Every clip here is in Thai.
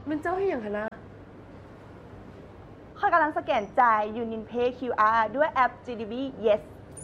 มันเจ้าให้อย่างคะนะข้ากำลังสแกนจ่าย Union Pay QR ด้วยแอป GDB Yes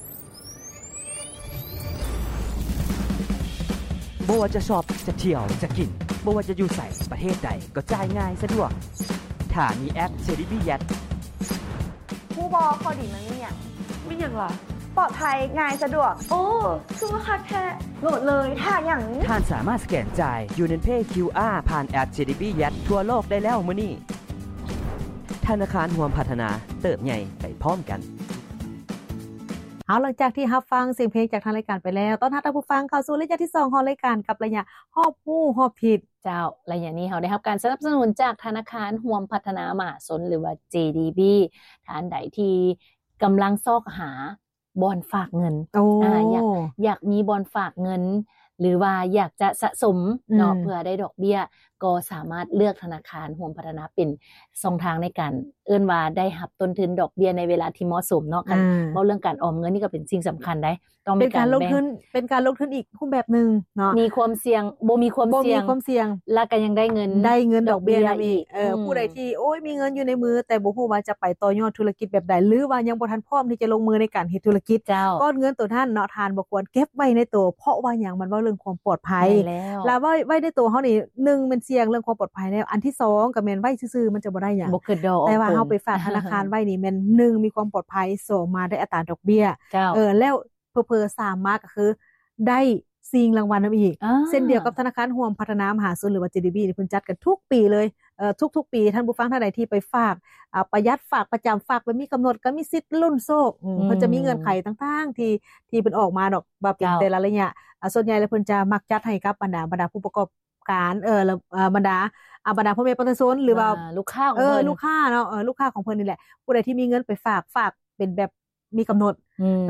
บ่ว่าจะชอบจะเที่ยวจะกินบ่ว่าจะอยู่ไสประเทศใดก็จ่ายง่ายสะดวกถ้ามีแอป JDB Yes ผู้บอข้อดีมันมีอย่างไม่อย่างล่ะปลอดภัยง่ายสะดวกโอ้คือว่าคักแท้โหลดเลยถ้าอย่างท่านสามารถสแกนจ่าย Union Pay QR ผ่านแอป JDB Yes ทั่วโลกได้แล้วมื้อนี้ธนาคารร่วมพัฒนาเติบใหญ่ไปพร้อมกันเอาหลังจากที่รับฟังเสียงเพลงจากทางรายการไปแล้วต้อนรับท่านผู้ฟังเข้าสู่ระยะที่2ของรายการกับระยะฮอบฮู้ฮอบผิดเจ้าระยะนี้เราได้รับการสนับสนุนจากธนาคารร่วมพัฒนามหาชนหรือว่า JDB ท่านใดที่กำลังซอกหาบอนฝากเงินอยากมีบอนฝากเงินหรือว่าอยากจะสะสมเนาะเพื่อได้ดอกเบี้ยก็สามารถเลือกธนาคารร่วมพัฒนาเป็นช่องทางในการเอิ้นว่าได้รับต้นทุนดอกเบี้ยในเวลาที่เหมาะสมเนาะกันเว้าเรื่องการออมเงินนี่ก็เป็นสิ่งสำคัญได้ต้องมีการลงทุนเป็นการลงทุนอีกรูปแบบนึงเนาะมีความเสี่ยงบ่มีความเสี่ยงแล้วก็ยังได้เงินดอกเบี้ยอีกผู้ใดที่โอ้ยมีเงินอยู่ในมือแต่บ่ฮู้ว่าจะไปต่อยอดธุรกิจแบบใดหรือว่ายังบ่ทันพร้อมที่จะลงมือในการเฮ็ดธุรกิจก้อนเงินตัวนั้นเนาะทานบ่ควรเก็บไว้ในตัวเพราะว่าหยังมันว่าเรื่องความปลอดภัยแล้วไว้ในตัวเฮานี่1มันเสี่ยงเรื่องความปลอดภัยแล้วอันที่2ก็แม่นไว้ซื่อๆมันจะบ่ได้หยังบ่เกิดดอกแต่ว่าเฮาไปฝากธนาคารไว้นี่แม่น1มีความปลอดภัย2มาได้อัตราดอกเบี้ยแล้วเผลอๆ3มาก็คือได้สิ่งรางวัลนำอีกเช่นเดียวกับธนาคารร่วมพัฒนามหาชนหรือว่า JDB นี่เพิ่นจัดกันทุกปีเลยทุกๆปีท่านผู้ฟังท่านใดที่ไปฝากประหยัดฝากประจำฝากไปมีกำหนดก็มีสิทธิ์ลุ้นโชคเพิ่นจะมีเงื่อนไขต่างๆที่เพิ่นออกมาดอกว่าเป็นแต่ละระยะส่วนใหญ่แล้วเพิ่นจะมักจัดให้กับบรรดาผู้ประกอบการบรรดาพ่อแม่ประชาชนหรือว่าลูกค้าของเพิ่นลูกค้าเนาะลูกค้าของเพิ่นนี่แหละผู้ใดที่มีเงินไปฝากเป็นแบบมีกำหนด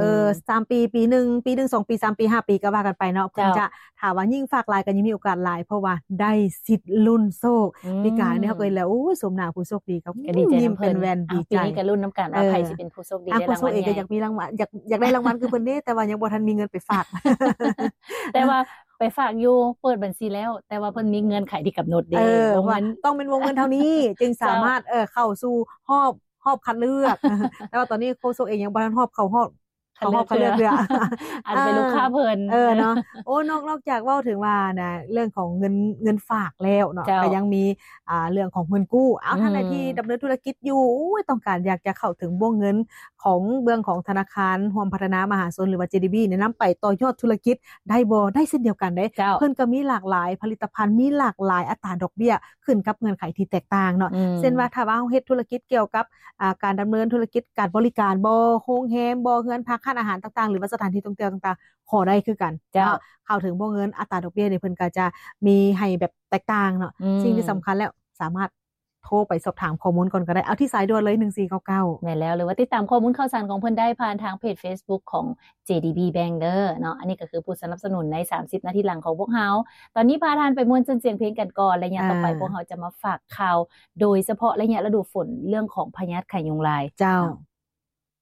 3ปีนึง2ปี3ปี5ปีก็ว่ากันไปเนาะเพิ่นจะถามว่ายิ่งฝากหลายก็ยิ่งมีโอกาสหลายเพราะว่าได้สิทธิ์ลุ้นโชคปีกายนี่เฮาก็แล้วโอ้ยสมหน้าผู้โชคดีครับยิ้มเป็นแว่นดีใจปีนี้ก็ลุ้นนำกันว่าใครสิเป็นผู้โชคดีได้รางวัลใหญ่ก็อยากมีรางวัลอยากได้รางวัลคือเพิ่นเด้แต่ว่ายังบ่ทันมีเงินไปฝากแต่ว่าไปฝากอยู่เปิดบัญชีแล้วแต่ว่าเพิ่นมีเงินไขที่กำหนดเด้ว่าต้องเป็นวงเงินเท่านี้จึงสามารถเข้าสู่ฮอบคัดเลือกแต่ว่าตอนนี้โคโซเองยังบ่ทันฮอบเข้าฮอบคัดเลือกเลยอันเป็นลูกค้าเพิ่นเนาะโอ้นอกจากเว้าถึงว่านะเรื่องของเงินฝากแล้วเนาะก็ยังมีเรื่องของเงินกู้เอาท่านใดที่ดำเนินธุรกิจอยู่ต้องการอยากจะเข้าถึงวงเงินของเบื้องของธนาคารร่วมพัฒนามหาชนหรือว่า JDB แนะนำไปต่อยอดธุรกิจได้บ่ได้เช่นเดียวกันเด้เพิ่นก็มีหลากหลายผลิตภัณฑ์มีหลากหลายอัตราดอกเบี้ยขึ้นกับเงื่อนไขที่แตกต่างเนาะเช่นว่าถ้าว่าเฮาเฮ็ดธุรกิจเกี่ยวกับการดำเนินธุรกิจการบริการบ่โรงแรมบ่เรือนพักอาหารต่างๆหรือว่าสถานที่ท่องเที่ยวต่างๆขอได้คือกันเข้าถึงวงเงินอัตราดอกเบี้ยนี่เพิ่นก็จะมีให้แบบแตกต่างเนาะสิ่งที่สำคัญแล้วสามารถโทรไปสอบถามข้อมูลก่อนก็ได้เอาที่สายด่วนเลย1499 แม่นแล้วหรือว่าติดตามข้อมูลข่าวสารของเพิ่นได้ผ่านทางเพจ Facebook ของ JDB Bank เด้อเนาะอันนี้ก็คือผู้สนับสนุนใน30นาทีหลังของพวกเฮาตอนนี้พาทานไปม่วนจนเสียงเพลงกันก่อนระยะต่อไปพวกเฮาจะมาฝากข่าวโดยเฉพาะระยะฤดูฝนเรื่องของพยาธิไข้ยุงลายเจ้า